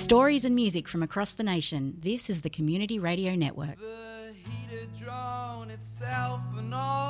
Stories and music from across the nation. This is the Community Radio Network. The heated drone itself and all